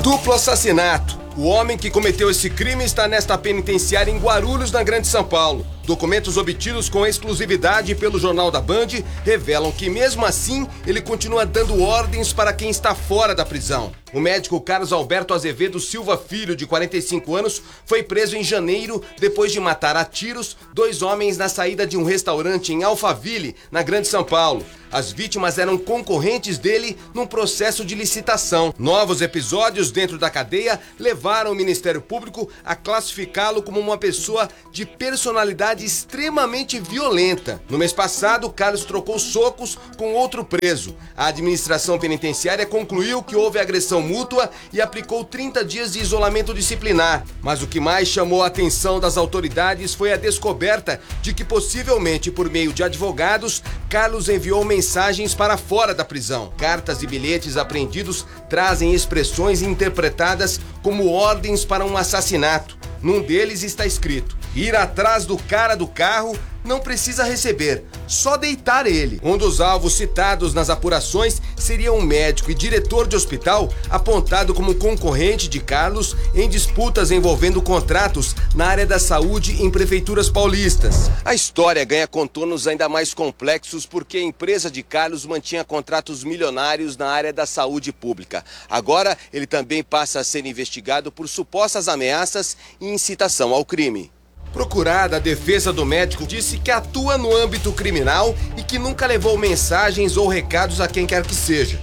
Duplo assassinato. O homem que cometeu esse crime está nesta penitenciária em Guarulhos, na Grande São Paulo. Documentos obtidos com exclusividade pelo Jornal da Band revelam que, mesmo assim, ele continua dando ordens para quem está fora da prisão. O médico Carlos Alberto Azevedo Silva Filho, de 45 anos, foi preso em janeiro depois de matar a tiros 2 homens na saída de um restaurante em Alphaville, na Grande São Paulo. As vítimas eram concorrentes dele num processo de licitação. Novos episódios dentro da cadeia levaram o Ministério Público a classificá-lo como uma pessoa de personalidade extremamente violenta. No mês passado, Carlos trocou socos com outro preso. A administração penitenciária concluiu que houve agressão mútua e aplicou 30 dias de isolamento disciplinar. Mas o que mais chamou a atenção das autoridades foi a descoberta de que, possivelmente por meio de advogados, Carlos enviou mensagens para fora da prisão. Cartas e bilhetes apreendidos trazem expressões interpretadas como ordens para um assassinato. Num deles está escrito: ir atrás do cara do carro, não precisa receber, só deitar ele. Um dos alvos citados nas apurações seria um médico e diretor de hospital apontado como concorrente de Carlos em disputas envolvendo contratos na área da saúde em prefeituras paulistas. A história ganha contornos ainda mais complexos porque a empresa de Carlos mantinha contratos milionários na área da saúde pública. Agora, ele também passa a ser investigado por supostas ameaças e incitação ao crime. Procurada, a defesa do médico disse que atua no âmbito criminal e que nunca levou mensagens ou recados a quem quer que seja.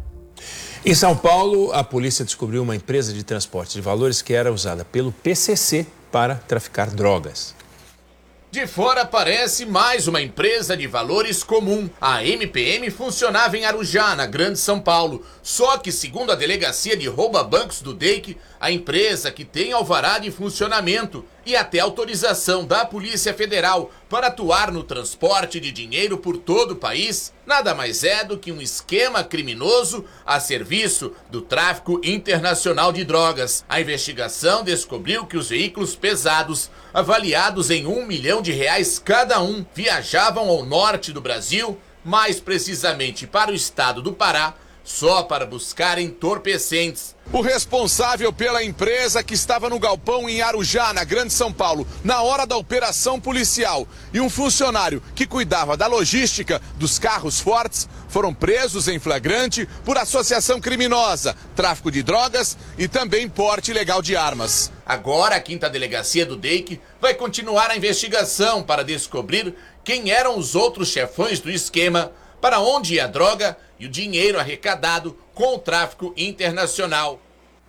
Em São Paulo, a polícia descobriu uma empresa de transporte de valores que era usada pelo PCC para traficar drogas. De fora parece mais uma empresa de valores comum. A MPM funcionava em Arujá, na Grande São Paulo. Só que, segundo a Delegacia de Rouba-Bancos do DEIC, a empresa, que tem alvará de funcionamento e até autorização da Polícia Federal para atuar no transporte de dinheiro por todo o país, nada mais é do que um esquema criminoso a serviço do tráfico internacional de drogas. A investigação descobriu que os veículos pesados, avaliados em R$1 milhão cada um, viajavam ao norte do Brasil, mais precisamente para o estado do Pará, só para buscar entorpecentes. O responsável pela empresa, que estava no galpão em Arujá, na Grande São Paulo, na hora da operação policial, e um funcionário que cuidava da logística dos carros fortes, foram presos em flagrante por associação criminosa, tráfico de drogas e também porte ilegal de armas. Agora a 5ª Delegacia do DEIC vai continuar a investigação para descobrir quem eram os outros chefões do esquema, para onde ia a droga e o dinheiro arrecadado com o tráfico internacional.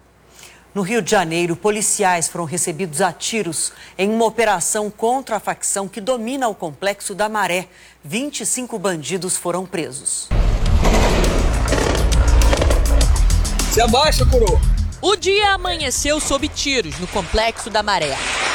No Rio de Janeiro, policiais foram recebidos a tiros em uma operação contra a facção que domina o Complexo da Maré. 25 bandidos foram presos. Se abaixa, coroa! O dia amanheceu sob tiros no Complexo da Maré.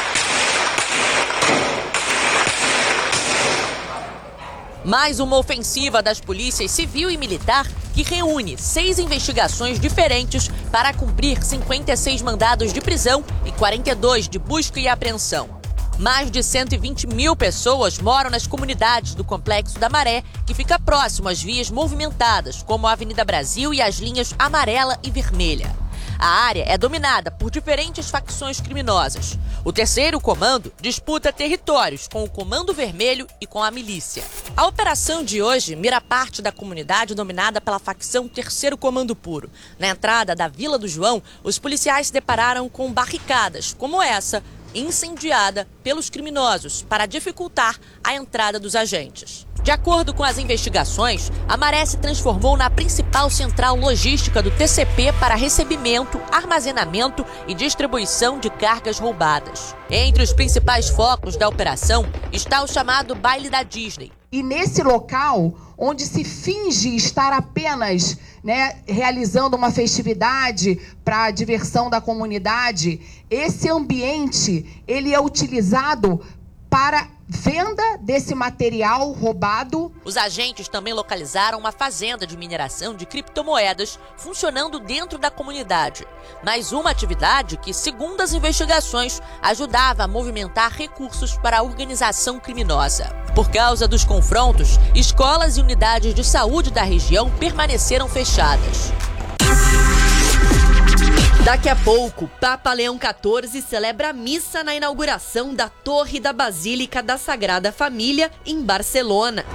Mais uma ofensiva das polícias civil e militar que reúne 6 investigações diferentes para cumprir 56 mandados de prisão e 42 de busca e apreensão. Mais de 120 mil pessoas moram nas comunidades do Complexo da Maré, que fica próximo às vias movimentadas, como a Avenida Brasil e as linhas amarela e vermelha. A área é dominada por diferentes facções criminosas. O 3º Comando disputa territórios com o Comando Vermelho e com a milícia. A operação de hoje mira parte da comunidade dominada pela facção 3º Comando Puro. Na entrada da Vila do João, os policiais se depararam com barricadas, como essa, incendiada pelos criminosos, para dificultar a entrada dos agentes. De acordo com as investigações, a Maré se transformou na principal central logística do TCP para recebimento, armazenamento e distribuição de cargas roubadas. Entre os principais focos da operação está o chamado Baile da Disney. E nesse local, onde se finge estar apenas realizando uma festividade para a diversão da comunidade, esse ambiente ele é utilizado para venda desse material roubado. Os agentes também localizaram uma fazenda de mineração de criptomoedas funcionando dentro da comunidade. Mais uma atividade que, segundo as investigações, ajudava a movimentar recursos para a organização criminosa. Por causa dos confrontos, escolas e unidades de saúde da região permaneceram fechadas. Daqui a pouco, Papa Leão XIV celebra a missa na inauguração da Torre da Basílica da Sagrada Família, em Barcelona.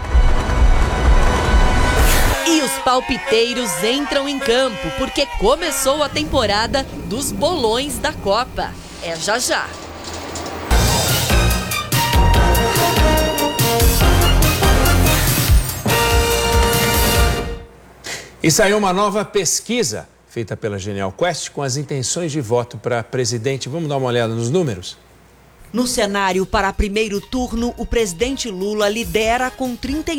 E os palpiteiros entram em campo, porque começou a temporada dos bolões da Copa. É já já. E saiu uma nova pesquisa feita pela Genial Quest com as intenções de voto para presidente. Vamos dar uma olhada nos números? No cenário para primeiro turno, o presidente Lula lidera com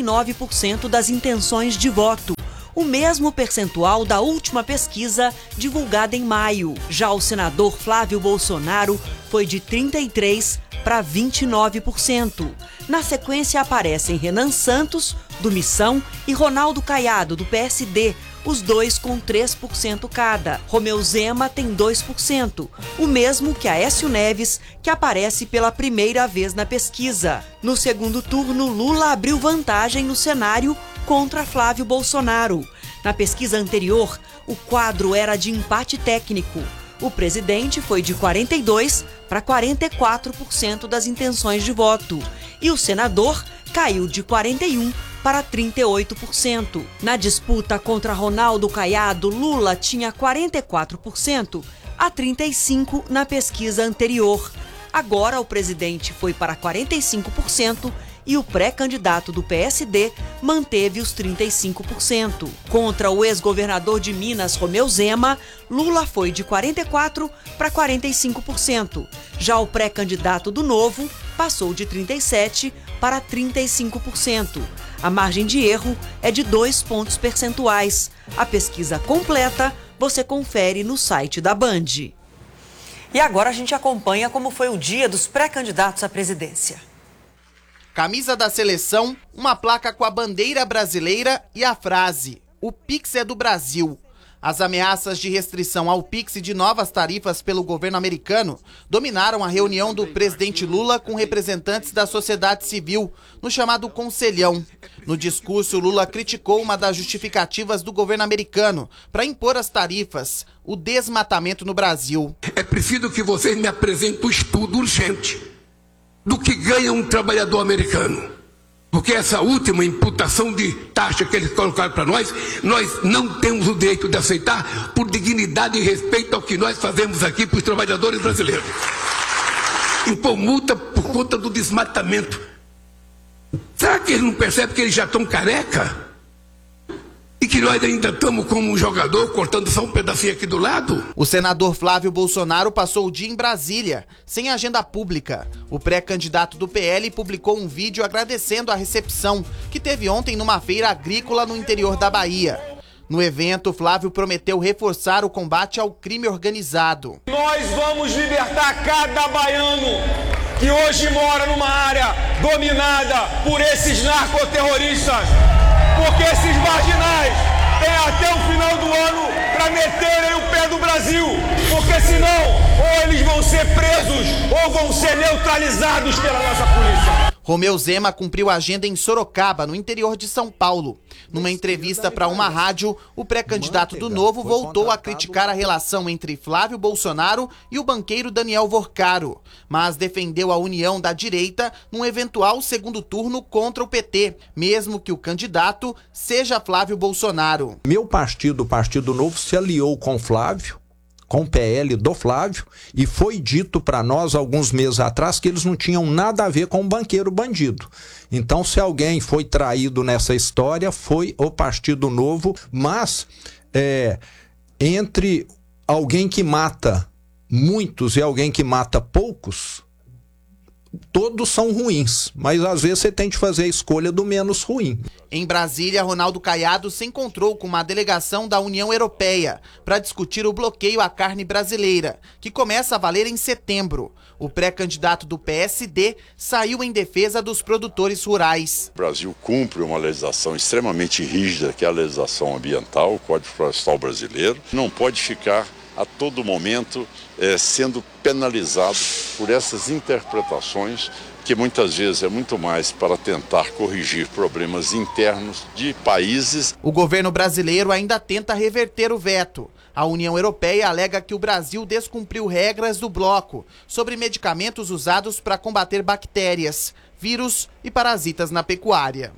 39% das intenções de voto, o mesmo percentual da última pesquisa divulgada em maio. Já o senador Flávio Bolsonaro foi de 33% para 29%. Na sequência aparecem Renan Santos, do Missão, e Ronaldo Caiado, do PSD, os dois com 3% cada. Romeu Zema tem 2%, o mesmo que Aécio Neves, que aparece pela primeira vez na pesquisa. No segundo turno, Lula abriu vantagem no cenário contra Flávio Bolsonaro. Na pesquisa anterior, o quadro era de empate técnico. O presidente foi de 42% para 44% das intenções de voto. E o senador caiu de 41% para 38%. Na disputa contra Ronaldo Caiado, Lula tinha 44% a 35% na pesquisa anterior. Agora o presidente foi para 45% e o pré-candidato do PSD manteve os 35%. Contra o ex-governador de Minas, Romeu Zema, Lula foi de 44% para 45%. Já o pré-candidato do Novo passou de 37% para 35%. A margem de erro é de 2 pontos percentuais. A pesquisa completa você confere no site da Band. E agora a gente acompanha como foi o dia dos pré-candidatos à presidência. Camisa da seleção, uma placa com a bandeira brasileira e a frase: "O Pix é do Brasil". As ameaças de restrição ao Pix e de novas tarifas pelo governo americano dominaram a reunião do presidente Lula com representantes da sociedade civil, no chamado Conselhão. No discurso, Lula criticou uma das justificativas do governo americano para impor as tarifas: o desmatamento no Brasil. É preciso que vocês me apresentem um estudo urgente do que ganha um trabalhador americano. Porque essa última imputação de taxa que eles colocaram para nós não temos o direito de aceitar por dignidade e respeito ao que nós fazemos aqui para os trabalhadores brasileiros. Impor multa por conta do desmatamento. Será que eles não percebem que eles já estão careca? E que nós ainda estamos como um jogador cortando só um pedacinho aqui do lado? O senador Flávio Bolsonaro passou o dia em Brasília, sem agenda pública. O pré-candidato do PL publicou um vídeo agradecendo a recepção que teve ontem numa feira agrícola no interior da Bahia. No evento, Flávio prometeu reforçar o combate ao crime organizado. Nós vamos libertar cada baiano que hoje mora numa área dominada por esses narcoterroristas. Porque esses marginais têm até o final do ano para meterem o pé do Brasil. Porque senão, ou eles vão ser presos ou vão ser neutralizados pela nossa polícia. Romeu Zema cumpriu a agenda em Sorocaba, no interior de São Paulo. Numa entrevista para uma rádio, o pré-candidato do Novo voltou a criticar a relação entre Flávio Bolsonaro e o banqueiro Daniel Vorcaro, mas defendeu a união da direita num eventual segundo turno contra o PT, mesmo que o candidato seja Flávio Bolsonaro. Meu partido, o Partido Novo, se aliou com Flávio, com o PL do Flávio, e foi dito para nós alguns meses atrás que eles não tinham nada a ver com o banqueiro bandido. Então, se alguém foi traído nessa história, foi o Partido Novo, mas entre alguém que mata muitos e alguém que mata poucos, todos são ruins, mas às vezes você tem que fazer a escolha do menos ruim. Em Brasília, Ronaldo Caiado se encontrou com uma delegação da União Europeia para discutir o bloqueio à carne brasileira, que começa a valer em setembro. O pré-candidato do PSD saiu em defesa dos produtores rurais. O Brasil cumpre uma legislação extremamente rígida, que é a legislação ambiental, o Código Florestal Brasileiro. Não pode ficar a todo momento sendo penalizado por essas interpretações, que muitas vezes é muito mais para tentar corrigir problemas internos de países. O governo brasileiro ainda tenta reverter o veto. A União Europeia alega que o Brasil descumpriu regras do bloco sobre medicamentos usados para combater bactérias, vírus e parasitas na pecuária.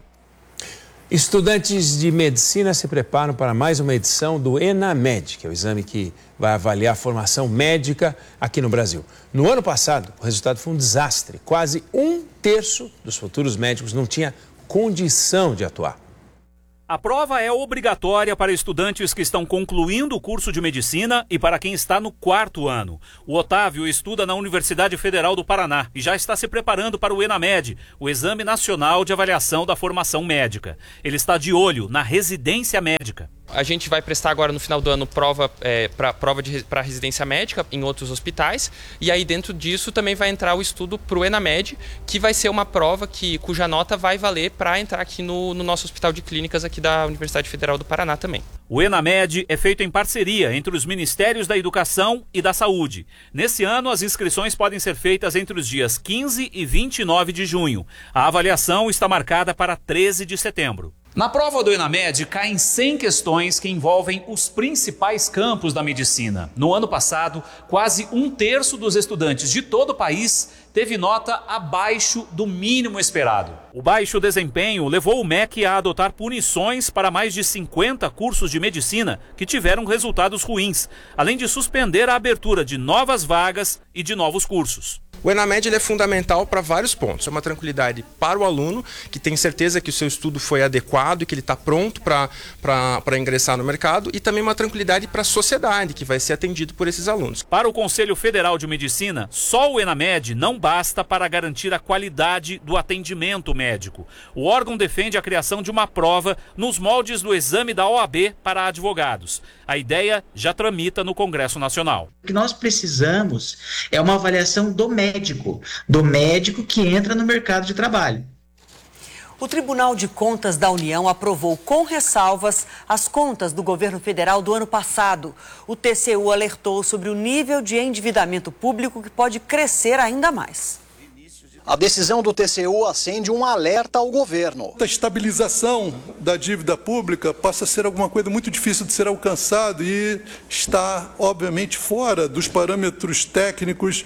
Estudantes de medicina se preparam para mais uma edição do ENAMED, que é o exame que vai avaliar a formação médica aqui no Brasil. No ano passado, o resultado foi um desastre. Quase 1/3 dos futuros médicos não tinha condição de atuar. A prova é obrigatória para estudantes que estão concluindo o curso de medicina e para quem está no 4º ano. O Otávio estuda na Universidade Federal do Paraná e já está se preparando para o ENAMED, o Exame Nacional de Avaliação da Formação Médica. Ele está de olho na residência médica. A gente vai prestar agora no final do ano prova para residência médica em outros hospitais, e aí dentro disso também vai entrar o estudo para o ENAMED, que vai ser uma prova cuja nota vai valer para entrar aqui no nosso hospital de clínicas aqui da Universidade Federal do Paraná também. O ENAMED é feito em parceria entre os Ministérios da Educação e da Saúde. Nesse ano, as inscrições podem ser feitas entre os dias 15 e 29 de junho. A avaliação está marcada para 13 de setembro. Na prova do ENAMED, caem 100 questões que envolvem os principais campos da medicina. No ano passado, quase 1/3 dos estudantes de todo o país teve nota abaixo do mínimo esperado. O baixo desempenho levou o MEC a adotar punições para mais de 50 cursos de medicina que tiveram resultados ruins, além de suspender a abertura de novas vagas e de novos cursos. O ENAMED ele é fundamental para vários pontos. É uma tranquilidade para o aluno, que tem certeza que o seu estudo foi adequado e que ele está pronto para ingressar no mercado, e também uma tranquilidade para a sociedade, que vai ser atendido por esses alunos. Para o Conselho Federal de Medicina, só o ENAMED não basta para garantir a qualidade do atendimento médico. O órgão defende a criação de uma prova nos moldes do exame da OAB para advogados. A ideia já tramita no Congresso Nacional. O que nós precisamos é uma avaliação do médico que entra no mercado de trabalho. O Tribunal de Contas da União aprovou com ressalvas as contas do governo federal do ano passado. O TCU alertou sobre o nível de endividamento público que pode crescer ainda mais. A decisão do TCU acende um alerta ao governo. A estabilização da dívida pública passa a ser alguma coisa muito difícil de ser alcançado e está, obviamente, fora dos parâmetros técnicos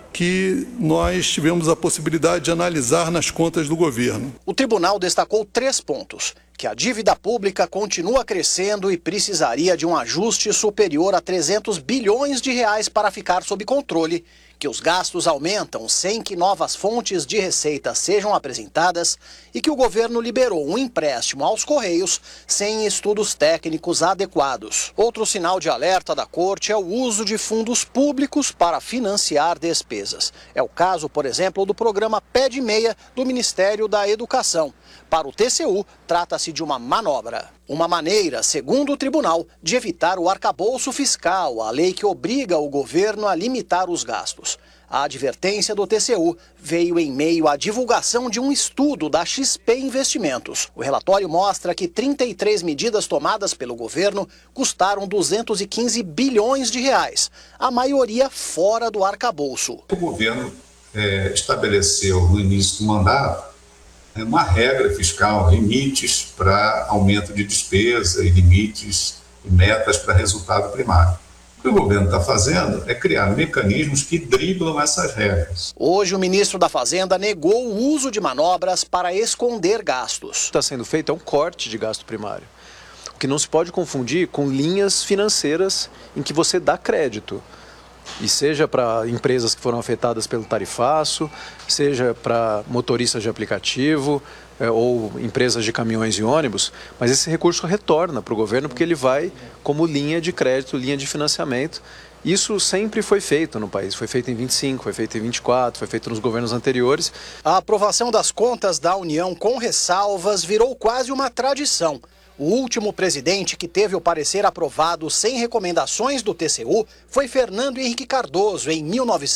que nós tivemos a possibilidade de analisar nas contas do governo. O tribunal destacou 3 pontos: que a dívida pública continua crescendo e precisaria de um ajuste superior a 300 bilhões de reais para ficar sob controle, que os gastos aumentam sem que novas fontes de receita sejam apresentadas e que o governo liberou um empréstimo aos Correios sem estudos técnicos adequados. Outro sinal de alerta da Corte é o uso de fundos públicos para financiar despesas. É o caso, por exemplo, do programa Pé de Meia do Ministério da Educação. Para o TCU, trata-se de uma manobra. Uma maneira, segundo o tribunal, de evitar o arcabouço fiscal, a lei que obriga o governo a limitar os gastos. A advertência do TCU veio em meio à divulgação de um estudo da XP Investimentos. O relatório mostra que 33 medidas tomadas pelo governo custaram 215 bilhões de reais, a maioria fora do arcabouço. O governo estabeleceu no início do mandato uma regra fiscal, limites para aumento de despesa e limites e metas para resultado primário. O que o governo está fazendo é criar mecanismos que driblam essas regras. Hoje, o ministro da Fazenda negou o uso de manobras para esconder gastos. O que está sendo feito é um corte de gasto primário, o que não se pode confundir com linhas financeiras em que você dá crédito. E seja para empresas que foram afetadas pelo tarifaço, seja para motoristas de aplicativo ou empresas de caminhões e ônibus, mas esse recurso retorna para o governo porque ele vai como linha de crédito, linha de financiamento. Isso sempre foi feito no país, foi feito em 25, foi feito em 24, foi feito nos governos anteriores. A aprovação das contas da União com ressalvas virou quase uma tradição. O último presidente que teve o parecer aprovado sem recomendações do TCU foi Fernando Henrique Cardoso, em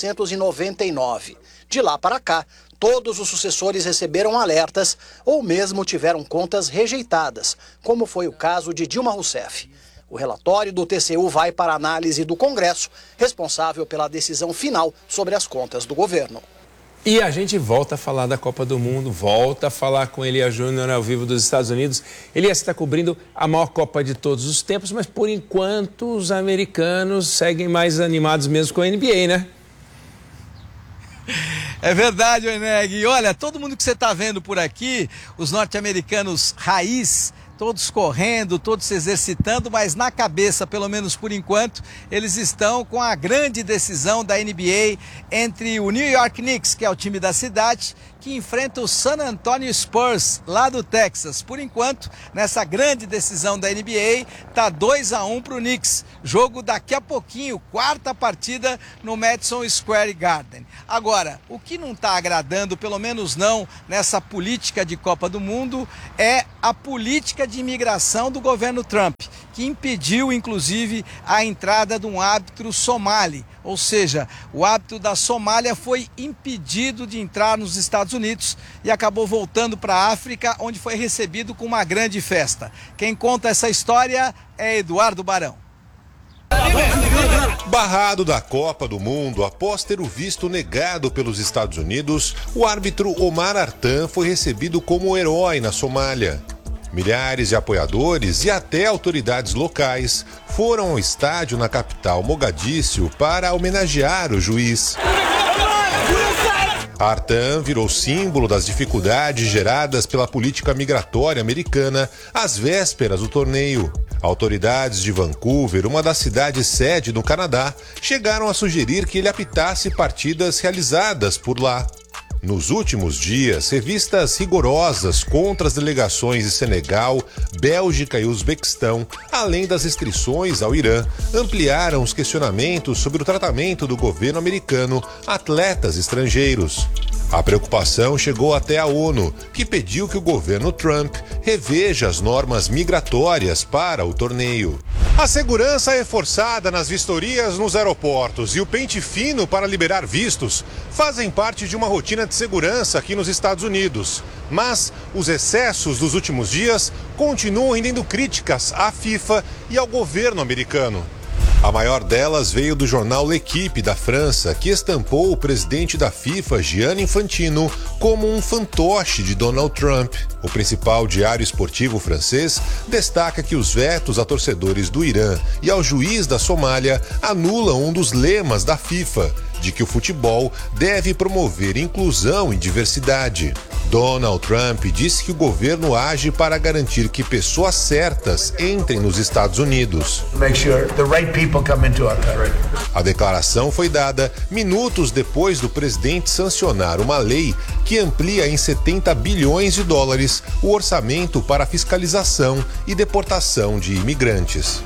1999. De lá para cá, todos os sucessores receberam alertas ou mesmo tiveram contas rejeitadas, como foi o caso de Dilma Rousseff. O relatório do TCU vai para a análise do Congresso, responsável pela decisão final sobre as contas do governo. E a gente volta a falar da Copa do Mundo, volta a falar com Elia Júnior ao vivo dos Estados Unidos. Elias está cobrindo a maior Copa de todos os tempos, mas por enquanto os americanos seguem mais animados mesmo com a NBA, né? É verdade, Eneg. E olha, todo mundo que você está vendo por aqui, os norte-americanos raiz, todos correndo, todos se exercitando, mas na cabeça, pelo menos por enquanto, eles estão com a grande decisão da NBA entre o New York Knicks, que é o time da cidade, que enfrenta o San Antonio Spurs, lá do Texas. Por enquanto, nessa grande decisão da NBA, tá 2-1 para o Knicks. Jogo daqui a pouquinho, quarta partida no Madison Square Garden. Agora, o que não está agradando, pelo menos não nessa política de Copa do Mundo, é a política de imigração do governo Trump, que impediu, inclusive, a entrada de um árbitro somali. Ou seja, o árbitro da Somália foi impedido de entrar nos Estados Unidos e acabou voltando para a África, onde foi recebido com uma grande festa. Quem conta essa história é Eduardo Barão. Barrado da Copa do Mundo após ter o visto negado pelos Estados Unidos, o árbitro Omar Artan foi recebido como herói na Somália. Milhares de apoiadores e até autoridades locais foram ao estádio na capital Mogadíscio para homenagear o juiz. Artan virou símbolo das dificuldades geradas pela política migratória americana às vésperas do torneio. Autoridades de Vancouver, uma das cidades sede no Canadá, chegaram a sugerir que ele apitasse partidas realizadas por lá. Nos últimos dias, revistas rigorosas contra as delegações de Senegal, Bélgica e Uzbequistão, além das restrições ao Irã, ampliaram os questionamentos sobre o tratamento do governo americano a atletas estrangeiros. A preocupação chegou até a ONU, que pediu que o governo Trump reveja as normas migratórias para o torneio. A segurança é reforçada nas vistorias nos aeroportos e o pente fino para liberar vistos fazem parte de uma rotina de segurança aqui nos Estados Unidos. Mas os excessos dos últimos dias continuam rendendo críticas à FIFA e ao governo americano. A maior delas veio do jornal L'Équipe da França, que estampou o presidente da FIFA, Gianni Infantino, como um fantoche de Donald Trump. O principal diário esportivo francês destaca que os vetos a torcedores do Irã e ao juiz da Somália anulam um dos lemas da FIFA, de que o futebol deve promover inclusão e diversidade. Donald Trump disse que o governo age para garantir que pessoas certas entrem nos Estados Unidos. A declaração foi dada minutos depois do presidente sancionar uma lei que amplia em 70 bilhões de dólares o orçamento para a fiscalização e deportação de imigrantes.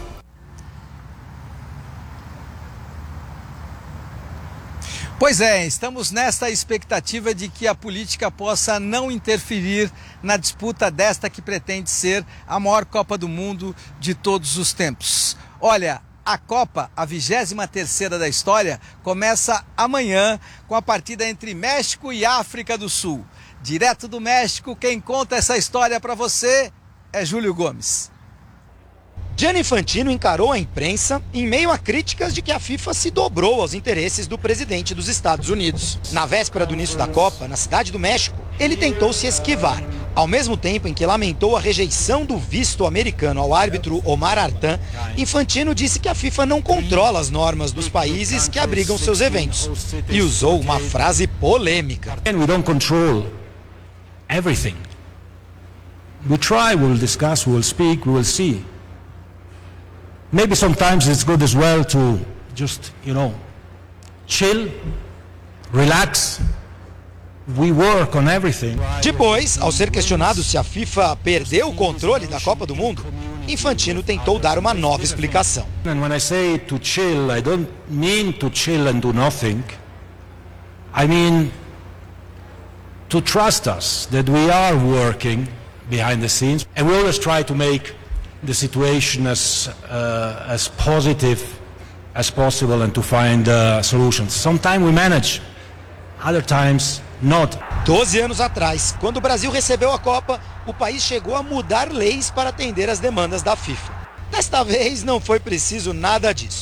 Pois é, estamos nesta expectativa de que a política possa não interferir na disputa desta que pretende ser a maior Copa do Mundo de todos os tempos. Olha, a Copa, a 23ª da história, começa amanhã com a partida entre México e África do Sul. Direto do México, quem conta essa história para você é Júlio Gomes. Gianni Infantino encarou a imprensa em meio a críticas de que a FIFA se dobrou aos interesses do presidente dos Estados Unidos. Na véspera do início da Copa, na cidade do México, ele tentou se esquivar, ao mesmo tempo em que lamentou a rejeição do visto americano ao árbitro Omar Artan. Infantino disse que a FIFA não controla as normas dos países que abrigam seus eventos e usou uma frase polêmica. We don't control everything. We try, we'll discuss, we'll speak, we'll see. Maybe sometimes it's good as well to just, chill, relax. We work on everything. Depois, ao ser questionado se a FIFA perdeu o controle da Copa do Mundo, Infantino tentou dar uma nova explicação. And when I say to chill, I don't mean to chill and do nothing. I mean to trust us that we are working behind the scenes, and we always try to make the situation as positive as possible and to find solutions. Sometimes we manage, other times not. 12 anos atrás, quando o Brasil recebeu a Copa, o país chegou a mudar leis para atender às demandas da FIFA. Desta vez não foi preciso nada disso.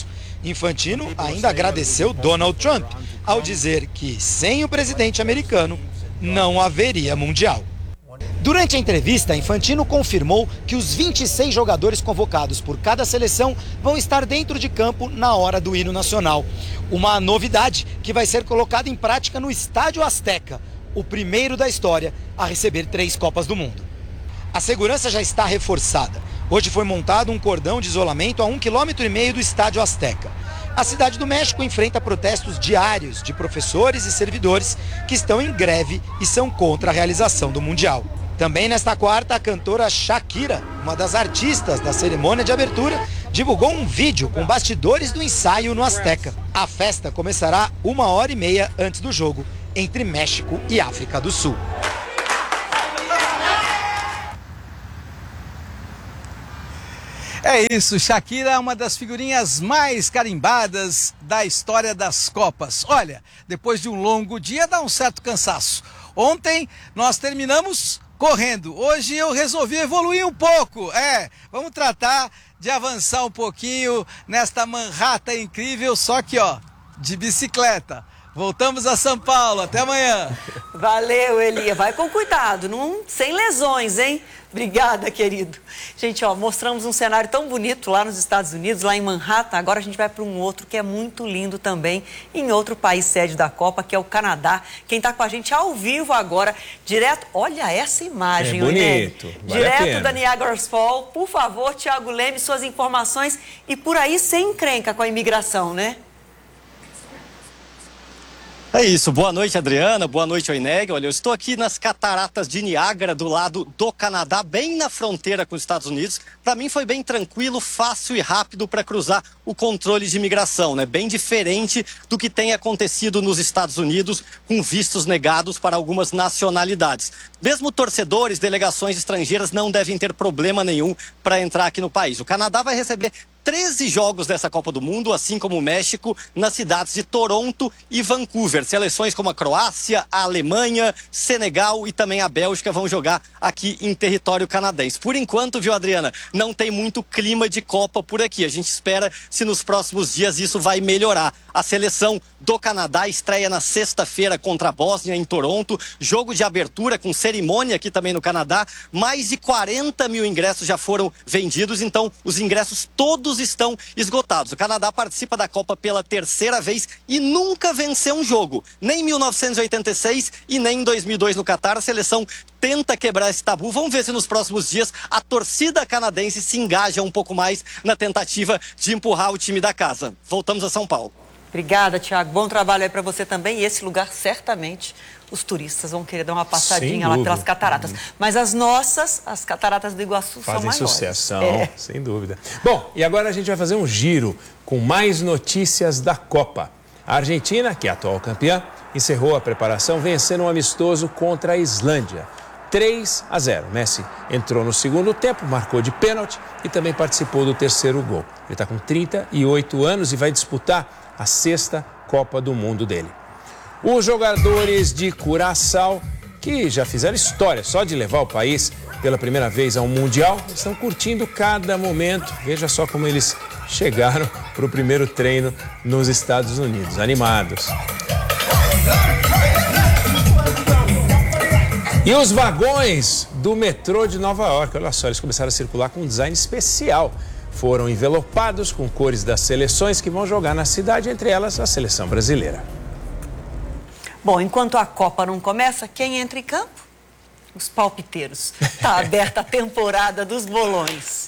Infantino ainda agradeceu Donald Trump ao dizer que sem o presidente americano não haveria Mundial. Durante a entrevista, Infantino confirmou que os 26 jogadores convocados por cada seleção vão estar dentro de campo na hora do hino nacional. Uma novidade que vai ser colocada em prática no Estádio Azteca, o primeiro da história a receber 3 Copas do Mundo. A segurança já está reforçada. Hoje foi montado um cordão de isolamento a 1,5 km do Estádio Azteca. A cidade do México enfrenta protestos diários de professores e servidores que estão em greve e são contra a realização do Mundial. Também nesta quarta, a cantora Shakira, uma das artistas da cerimônia de abertura, divulgou um vídeo com bastidores do ensaio no Azteca. A festa começará 1h30 antes do jogo entre México e África do Sul. É isso, Shakira é uma das figurinhas mais carimbadas da história das Copas. Olha, depois de um longo dia dá um certo cansaço. Ontem nós terminamos correndo, hoje eu resolvi evoluir um pouco. Vamos tratar de avançar um pouquinho nesta Manhattan incrível, só que de bicicleta. Voltamos a São Paulo, até amanhã. Valeu, Elia. Vai com cuidado, sem lesões, hein? Obrigada, querido. Gente, mostramos um cenário tão bonito lá nos Estados Unidos, lá em Manhattan. Agora a gente vai para um outro que é muito lindo também, em outro país sede da Copa, que é o Canadá. Quem está com a gente ao vivo agora, direto... Olha essa imagem, é bonito. Vale direto da Niagara Falls. Por favor, Thiago Leme, suas informações. E por aí, sem encrenca com a imigração, né? É isso, boa noite, Adriana, boa noite, Oineg. Olha, eu estou aqui nas cataratas de Niágara, do lado do Canadá, bem na fronteira com os Estados Unidos. Para mim foi bem tranquilo, fácil e rápido para cruzar o controle de imigração, né? Bem diferente do que tem acontecido nos Estados Unidos, com vistos negados para algumas nacionalidades. Mesmo torcedores, delegações estrangeiras não devem ter problema nenhum para entrar aqui no país. O Canadá vai receber 13 jogos dessa Copa do Mundo, assim como o México, nas cidades de Toronto e Vancouver. Seleções como a Croácia, a Alemanha, Senegal e também a Bélgica vão jogar aqui em território canadense. Por enquanto, viu, Adriana, não tem muito clima de Copa por aqui. A gente espera se nos próximos dias isso vai melhorar. A seleção do Canadá estreia na sexta-feira contra a Bósnia em Toronto. Jogo de abertura com cerimônia aqui também no Canadá. Mais de 40 mil ingressos já foram vendidos, então os ingressos todos estão esgotados. O Canadá participa da Copa pela 3ª vez e nunca venceu um jogo. Nem em 1986 e nem em 2002 no Catar. A seleção tenta quebrar esse tabu. Vamos ver se nos próximos dias a torcida canadense se engaja um pouco mais na tentativa de empurrar o time da casa. Voltamos a São Paulo. Obrigada, Thiago. Bom trabalho aí para você também. E esse lugar, certamente, os turistas vão querer dar uma passadinha lá pelas cataratas. Mas as cataratas do Iguaçu são maiores. Fazem sucesso, sem dúvida. Bom, e agora a gente vai fazer um giro com mais notícias da Copa. A Argentina, que é a atual campeã, encerrou a preparação vencendo um amistoso contra a Islândia. 3-0. Messi entrou no segundo tempo, marcou de pênalti e também participou do terceiro gol. Ele está com 38 anos e vai disputar a 6ª Copa do Mundo dele. Os jogadores de Curaçao, que já fizeram história só de levar o país pela primeira vez a um Mundial, estão curtindo cada momento. Veja só como eles chegaram para o primeiro treino nos Estados Unidos, animados. E os vagões do metrô de Nova York, olha só, eles começaram a circular com um design especial. Foram envelopados com cores das seleções que vão jogar na cidade, entre elas a seleção brasileira. Bom, enquanto a Copa não começa, quem entra em campo? Os palpiteiros. Está aberta a temporada dos bolões.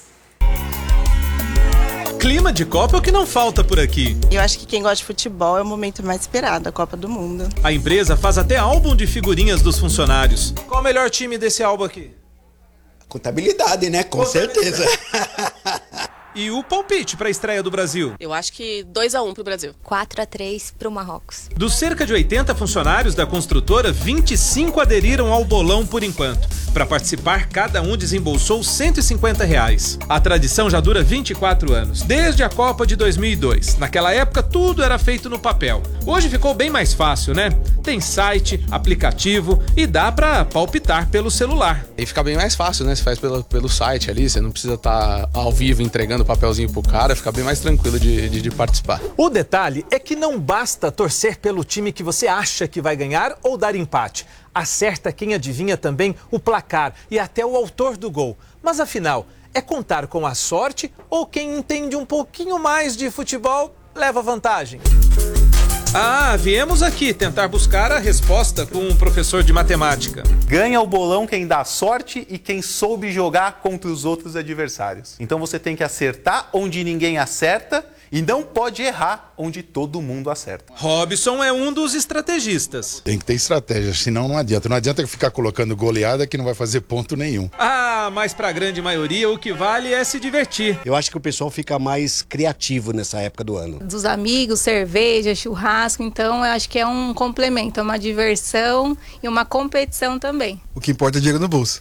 Clima de Copa é o que não falta por aqui. Eu acho que quem gosta de futebol é o momento mais esperado, a Copa do Mundo. A empresa faz até álbum de figurinhas dos funcionários. Qual o melhor time desse álbum aqui? Contabilidade, né? Com certeza. E o palpite para a estreia do Brasil? Eu acho que 2-1 pro Brasil. 4-3 pro Marrocos. Dos cerca de 80 funcionários da construtora, 25 aderiram ao bolão por enquanto. Para participar, cada um desembolsou R$150. A tradição já dura 24 anos, desde a Copa de 2002. Naquela época, tudo era feito no papel. Hoje ficou bem mais fácil, né? Tem site, aplicativo e dá para palpitar pelo celular. E fica bem mais fácil, né? Você faz pelo site ali, você não precisa estar ao vivo entregando o papelzinho pro cara, fica bem mais tranquilo de participar. O detalhe é que não basta torcer pelo time que você acha que vai ganhar ou dar empate. Acerta quem adivinha também o placar e até o autor do gol. Mas afinal, é contar com a sorte ou quem entende um pouquinho mais de futebol leva vantagem? Viemos aqui tentar buscar a resposta com um professor de matemática. Ganha o bolão quem dá sorte e quem soube jogar contra os outros adversários. Então você tem que acertar onde ninguém acerta e não pode errar onde todo mundo acerta. Robson é um dos estrategistas. Tem que ter estratégia, senão não adianta. Não adianta ficar colocando goleada que não vai fazer ponto nenhum. Mas para a grande maioria o que vale é se divertir. Eu acho que o pessoal fica mais criativo nessa época do ano. Dos amigos, cerveja, churrasco, então eu acho que é um complemento, é uma diversão e uma competição também. O que importa é dinheiro no bolso.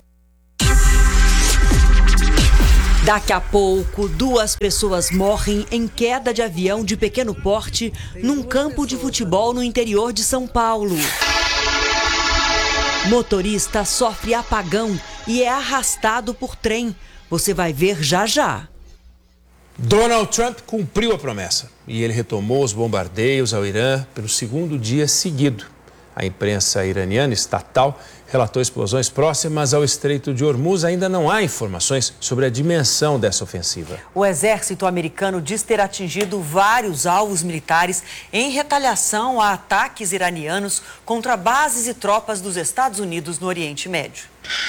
Daqui a pouco, 2 pessoas morrem em queda de avião de pequeno porte num campo de futebol no interior de São Paulo. Motorista sofre apagão e é arrastado por trem. Você vai ver já já. Donald Trump cumpriu a promessa e ele retomou os bombardeios ao Irã pelo 2º dia seguido. A imprensa iraniana estatal relatou explosões próximas ao Estreito de Hormuz. Ainda não há informações sobre a dimensão dessa ofensiva. O exército americano diz ter atingido vários alvos militares em retaliação a ataques iranianos contra bases e tropas dos Estados Unidos no Oriente Médio.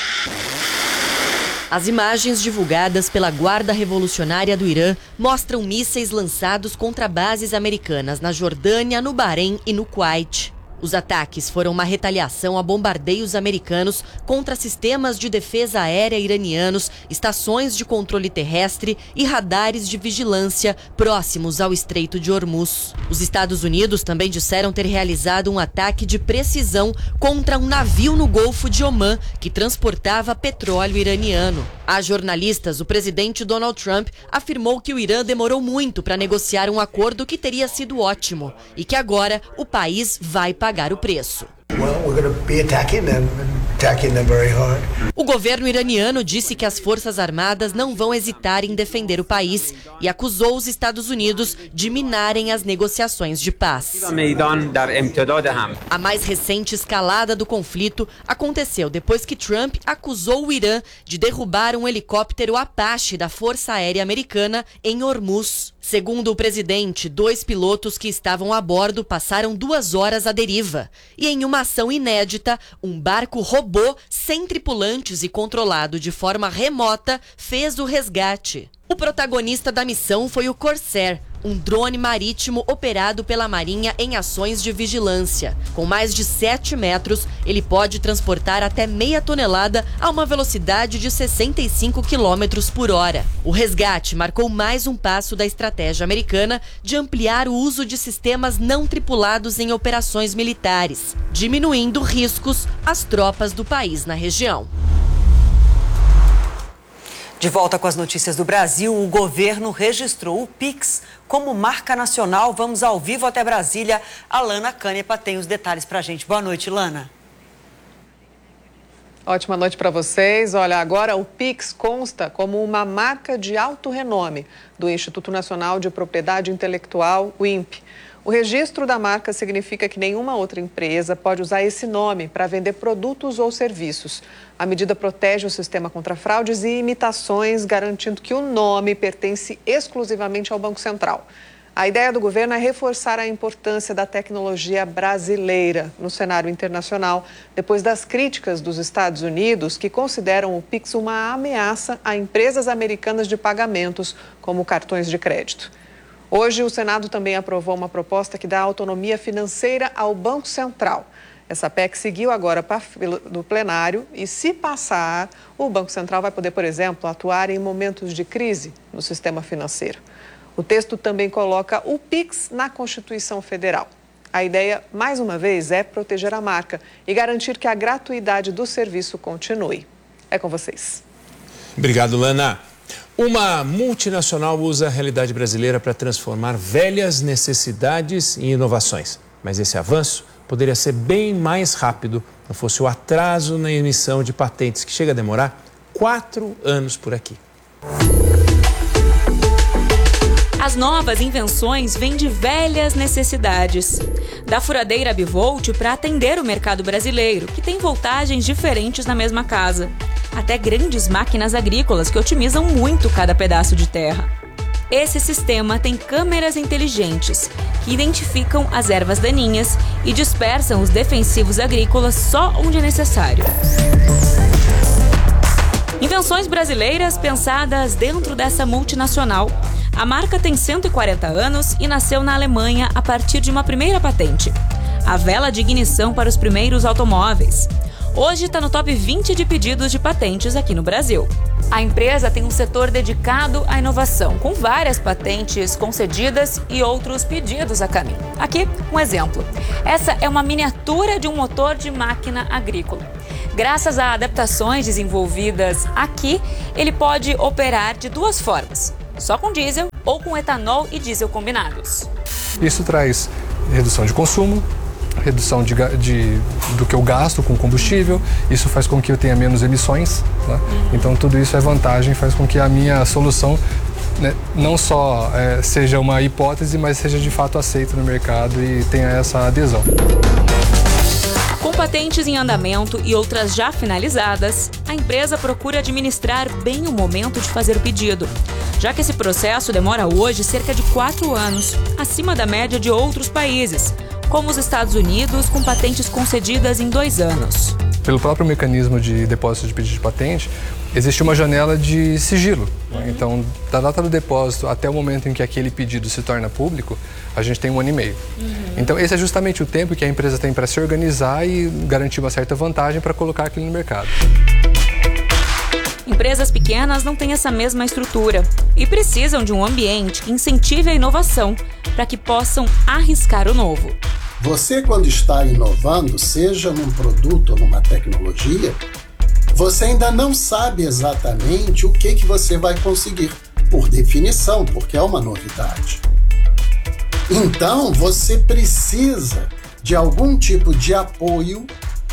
As imagens divulgadas pela Guarda Revolucionária do Irã mostram mísseis lançados contra bases americanas na Jordânia, no Bahrein e no Kuwait. Os ataques foram uma retaliação a bombardeios americanos contra sistemas de defesa aérea iranianos, estações de controle terrestre e radares de vigilância próximos ao Estreito de Hormuz. Os Estados Unidos também disseram ter realizado um ataque de precisão contra um navio no Golfo de Omã que transportava petróleo iraniano. A jornalistas, o presidente Donald Trump afirmou que o Irã demorou muito para negociar um acordo que teria sido ótimo e que agora o país vai pagar o preço. O governo iraniano disse que as forças armadas não vão hesitar em defender o país e acusou os Estados Unidos de minarem as negociações de paz. A mais recente escalada do conflito aconteceu depois que Trump acusou o Irã de derrubar um helicóptero Apache da Força Aérea Americana em Hormuz. Segundo o presidente, 2 pilotos que estavam a bordo passaram 2 horas à deriva. E em uma ação inédita, um barco robô sem tripulantes e controlado de forma remota fez o resgate. O protagonista da missão foi o Corsair, um drone marítimo operado pela Marinha em ações de vigilância. Com mais de 7 metros, ele pode transportar até meia tonelada a uma velocidade de 65 km por hora. O resgate marcou mais um passo da estratégia americana de ampliar o uso de sistemas não tripulados em operações militares, diminuindo riscos às tropas do país na região. De volta com as notícias do Brasil, o governo registrou o Pix como marca nacional. Vamos ao vivo até Brasília. A Lana Canepa tem os detalhes para a gente. Boa noite, Lana. Ótima noite para vocês. Olha, agora o Pix consta como uma marca de alto renome do Instituto Nacional de Propriedade Intelectual, o INPE. O registro da marca significa que nenhuma outra empresa pode usar esse nome para vender produtos ou serviços. A medida protege o sistema contra fraudes e imitações, garantindo que o nome pertence exclusivamente ao Banco Central. A ideia do governo é reforçar a importância da tecnologia brasileira no cenário internacional, depois das críticas dos Estados Unidos, que consideram o Pix uma ameaça a empresas americanas de pagamentos, como cartões de crédito. Hoje, o Senado também aprovou uma proposta que dá autonomia financeira ao Banco Central. Essa PEC seguiu agora do plenário e, se passar, o Banco Central vai poder, por exemplo, atuar em momentos de crise no sistema financeiro. O texto também coloca o Pix na Constituição Federal. A ideia, mais uma vez, é proteger a marca e garantir que a gratuidade do serviço continue. É com vocês. Obrigado, Lana. Uma multinacional usa a realidade brasileira para transformar velhas necessidades em inovações. Mas esse avanço poderia ser bem mais rápido, não fosse o atraso na emissão de patentes, que chega a demorar 4 anos por aqui. As novas invenções vêm de velhas necessidades. Da furadeira bivolt para atender o mercado brasileiro, que tem voltagens diferentes na mesma casa, até grandes máquinas agrícolas que otimizam muito cada pedaço de terra. Esse sistema tem câmeras inteligentes que identificam as ervas daninhas e dispersam os defensivos agrícolas só onde é necessário. Invenções brasileiras pensadas dentro dessa multinacional. A marca tem 140 anos e nasceu na Alemanha a partir de uma primeira patente: a vela de ignição para os primeiros automóveis. Hoje está no top 20 de pedidos de patentes aqui no Brasil. A empresa tem um setor dedicado à inovação, com várias patentes concedidas e outros pedidos a caminho. Aqui, um exemplo. Essa é uma miniatura de um motor de máquina agrícola. Graças a adaptações desenvolvidas aqui, ele pode operar de duas formas: só com diesel ou com etanol e diesel combinados. Isso traz redução de consumo, redução do que eu gasto com combustível, isso faz com que eu tenha menos emissões, né? Então tudo isso é vantagem, faz com que a minha solução, né, não só seja uma hipótese, mas seja de fato aceita no mercado e tenha essa adesão. Com patentes em andamento e outras já finalizadas, a empresa procura administrar bem o momento de fazer o pedido, já que esse processo demora hoje cerca de 4 anos, acima da média de outros países, como os Estados Unidos, com patentes concedidas em 2 anos. Pelo próprio mecanismo de depósito de pedido de patente, existe uma janela de sigilo. Então, da data do depósito até o momento em que aquele pedido se torna público, a gente tem 1 ano e meio. Então, esse é justamente o tempo que a empresa tem para se organizar e garantir uma certa vantagem para colocar aquilo no mercado. Empresas pequenas não têm essa mesma estrutura e precisam de um ambiente que incentive a inovação para que possam arriscar o novo. Você, quando está inovando, seja num produto ou numa tecnologia, você ainda não sabe exatamente o que você vai conseguir, por definição, porque é uma novidade. Então, você precisa de algum tipo de apoio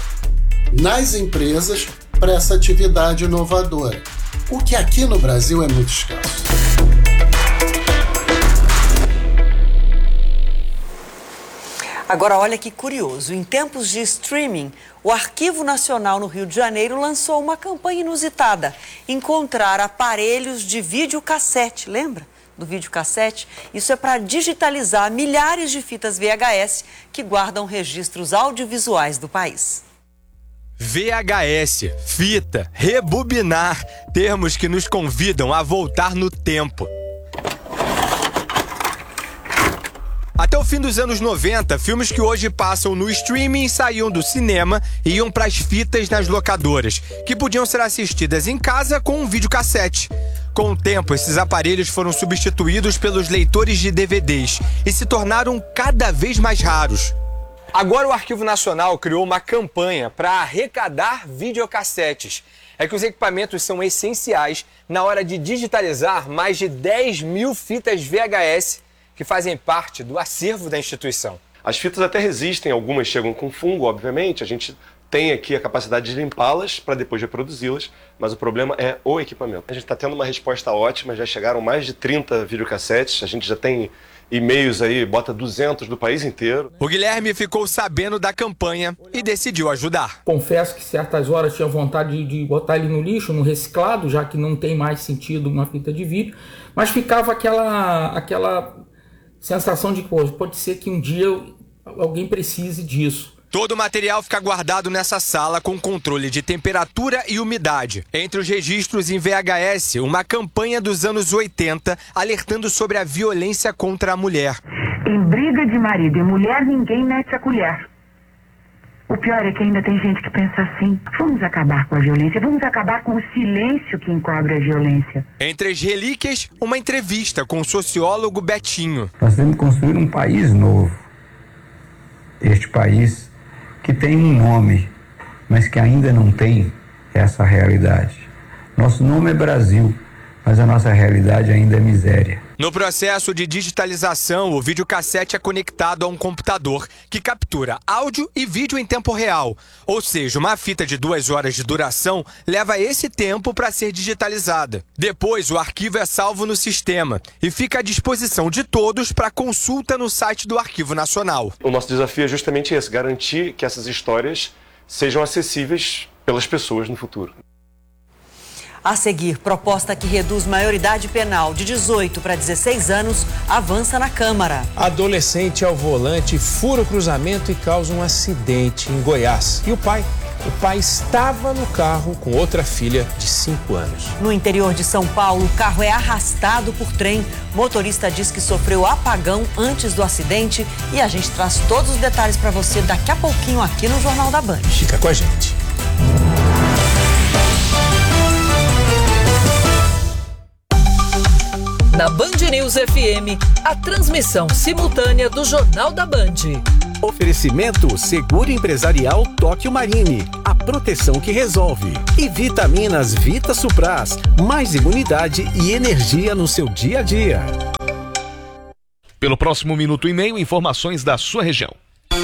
nas empresas para essa atividade inovadora, o que aqui no Brasil é muito escasso. Agora, olha que curioso, em tempos de streaming, o Arquivo Nacional no Rio de Janeiro lançou uma campanha inusitada: encontrar aparelhos de videocassete, lembra do videocassete? Isso é para digitalizar milhares de fitas VHS que guardam registros audiovisuais do país. VHS, fita, rebobinar, termos que nos convidam a voltar no tempo. Até o fim dos anos 90, filmes que hoje passam no streaming saíam do cinema e iam para as fitas nas locadoras, que podiam ser assistidas em casa com um videocassete. Com o tempo, esses aparelhos foram substituídos pelos leitores de DVDs e se tornaram cada vez mais raros. Agora o Arquivo Nacional criou uma campanha para arrecadar videocassetes. É que os equipamentos são essenciais na hora de digitalizar mais de 10 mil fitas VHS que fazem parte do acervo da instituição. As fitas até resistem, algumas chegam com fungo, obviamente, a gente tem aqui a capacidade de limpá-las para depois reproduzi-las, mas o problema é o equipamento. A gente está tendo uma resposta ótima, já chegaram mais de 30 videocassetes, a gente já tem e-mails aí, bota 200 do país inteiro. O Guilherme ficou sabendo da campanha e decidiu ajudar. Confesso que certas horas tinha vontade de botar ele no lixo, no reciclado, já que não tem mais sentido uma fita de vídeo, mas ficava aquela sensação de, pô, pode ser que um dia alguém precise disso. Todo o material fica guardado nessa sala com controle de temperatura e umidade. Entre os registros em VHS, uma campanha dos anos 80 alertando sobre a violência contra a mulher. Em briga de marido e mulher, ninguém mete a colher. O pior é que ainda tem gente que pensa assim: vamos acabar com a violência, vamos acabar com o silêncio que encobre a violência. Entre as relíquias, uma entrevista com o sociólogo Betinho. Nós temos que construir um país novo. Este país que tem um nome, mas que ainda não tem essa realidade. Nosso nome é Brasil, mas a nossa realidade ainda é miséria. No processo de digitalização, o videocassete é conectado a um computador que captura áudio e vídeo em tempo real. Ou seja, uma fita de 2 horas de duração leva esse tempo para ser digitalizada. Depois, o arquivo é salvo no sistema e fica à disposição de todos para consulta no site do Arquivo Nacional. O nosso desafio é justamente esse, garantir que essas histórias sejam acessíveis pelas pessoas no futuro. A seguir, proposta que reduz maioridade penal de 18 para 16 anos avança na Câmara. Adolescente ao volante fura o cruzamento e causa um acidente em Goiás. E o pai estava no carro com outra filha de 5 anos. No interior de São Paulo, o carro é arrastado por trem. O motorista diz que sofreu apagão antes do acidente e a gente traz todos os detalhes para você daqui a pouquinho aqui no Jornal da Band. Fica com a gente. Na Band News FM, a transmissão simultânea do Jornal da Band. Oferecimento Seguro Empresarial Tóquio Marine, a proteção que resolve. E Vitaminas Vita Supras, mais imunidade e energia no seu dia a dia. Pelo próximo minuto e meio, informações da sua região.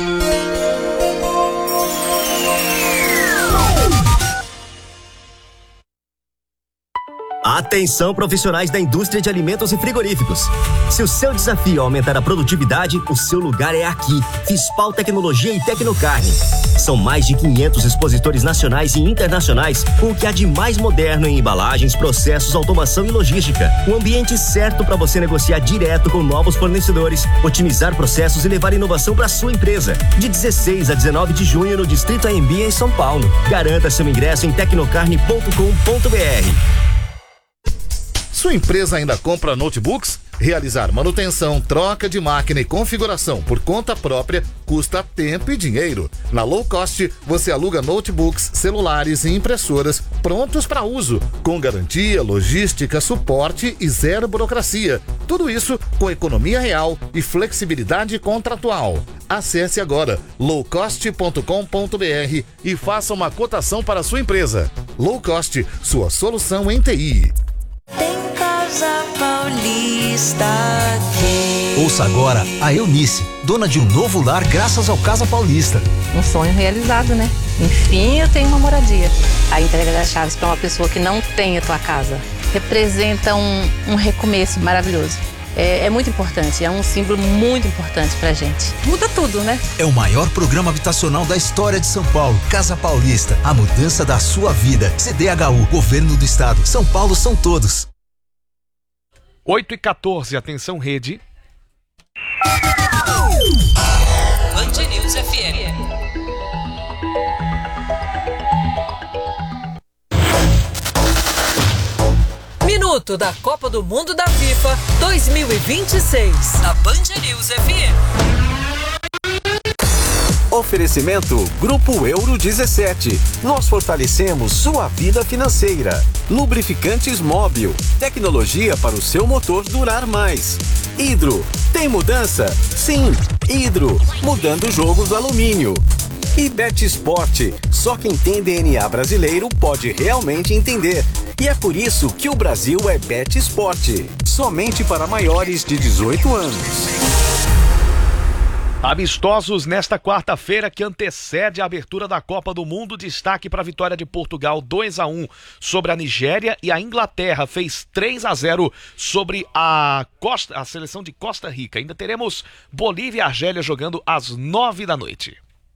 Atenção, profissionais da indústria de alimentos e frigoríficos. Se o seu desafio é aumentar a produtividade, o seu lugar é aqui. Fispal Tecnologia e Tecnocarne. São mais de 500 expositores nacionais e internacionais com o que há de mais moderno em embalagens, processos, automação e logística. Um ambiente certo para você negociar direto com novos fornecedores, otimizar processos e levar inovação para sua empresa. De 16 a 19 de junho no Distrito AMB em São Paulo. Garanta seu ingresso em tecnocarne.com.br. Sua empresa ainda compra notebooks? Realizar manutenção, troca de máquina e configuração por conta própria custa tempo e dinheiro. Na Low Cost, você aluga notebooks, celulares e impressoras prontos para uso, com garantia, logística, suporte e zero burocracia. Tudo isso com economia real e flexibilidade contratual. Acesse agora lowcost.com.br e faça uma cotação para a sua empresa. Low Cost, sua solução em TI. Casa Paulista. Ouça agora a Eunice, dona de um novo lar graças ao Casa Paulista. Um sonho realizado, né? Enfim, eu tenho uma moradia. A entrega das chaves para uma pessoa que não tem a tua casa representa um recomeço maravilhoso. É muito importante, é um símbolo muito importante pra gente. Muda tudo, né? É o maior programa habitacional da história de São Paulo. Casa Paulista, a mudança da sua vida. CDHU, Governo do Estado. São Paulo são todos. 8h14, atenção rede. Band News FM. Minuto da Copa do Mundo da FIFA 2026. Na Band News FM. Oferecimento Grupo Euro 17. Nós fortalecemos sua vida financeira. Lubrificantes Móbil. Tecnologia para o seu motor durar mais. Hidro. Tem mudança? Sim. Hidro. Mudando o jogo do alumínio. E Bet Sport. Só quem tem DNA brasileiro pode realmente entender. E é por isso que o Brasil é Bet Sport. Somente para maiores de 18 anos. Amistosos nesta quarta-feira que antecede a abertura da Copa do Mundo. Destaque para a vitória de Portugal 2-1 sobre a Nigéria e a Inglaterra fez 3-0 sobre a seleção de Costa Rica. Ainda teremos Bolívia e Argélia jogando às 9 da noite.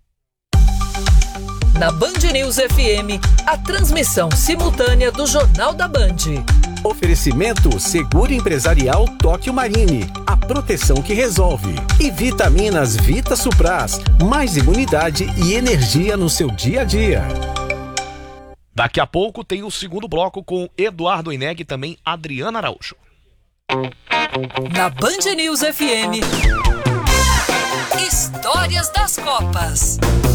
Na Band News FM, a transmissão simultânea do Jornal da Band. Oferecimento Seguro Empresarial Tóquio Marine, a proteção que resolve. E Vitaminas Vita Supras, mais imunidade e energia no seu dia a dia. Daqui a pouco tem o segundo bloco com Eduardo Ineg e também Adriana Araújo. Na Band News FM, Histórias das Copas.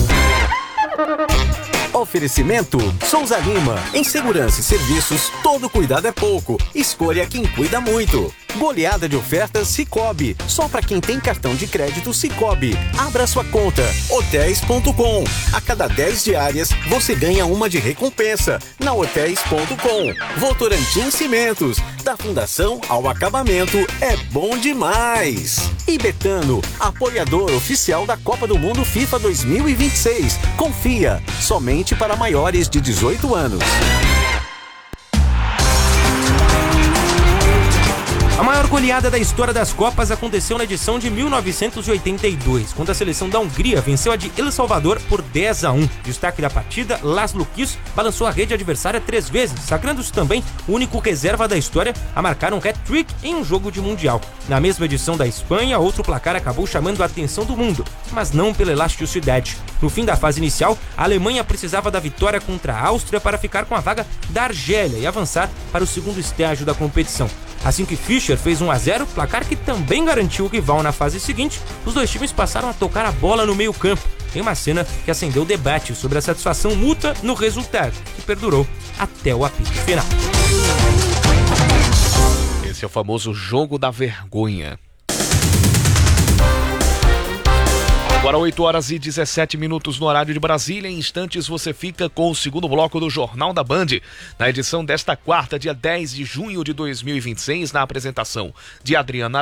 Oferecimento Souza Lima. Em segurança e serviços, todo cuidado é pouco. Escolha quem cuida muito. Goleada de ofertas Sicoob. Só para quem tem cartão de crédito Sicoob. Abra sua conta. Hotéis.com. A cada 10 diárias, você ganha uma de recompensa. Na Hotéis.com. Votorantim Cimentos. Da fundação ao acabamento, é bom demais! E Betano, apoiador oficial da Copa do Mundo FIFA 2026. Confia, somente para maiores de 18 anos. A maior goleada da história das Copas aconteceu na edição de 1982, quando a seleção da Hungria venceu a de El Salvador por 10-1. Destaque da partida, Laszlo Kiss balançou a rede adversária 3 vezes, sagrando-se também o único reserva da história a marcar um hat-trick em um jogo de Mundial. Na mesma edição da Espanha, outro placar acabou chamando a atenção do mundo, mas não pela elasticidade. No fim da fase inicial, a Alemanha precisava da vitória contra a Áustria para ficar com a vaga da Argélia e avançar para o segundo estágio da competição. Assim que Fischer fez 1-0, placar que também garantiu o rival na fase seguinte, os dois times passaram a tocar a bola no meio-campo, em uma cena que acendeu o debate sobre a satisfação mútua no resultado, que perdurou até o apito final. Esse é o famoso jogo da vergonha. Agora 8h17 no horário de Brasília. Em instantes você fica com o segundo bloco do Jornal da Band, na edição desta quarta, dia 10 de junho de 2026, na apresentação de Adriana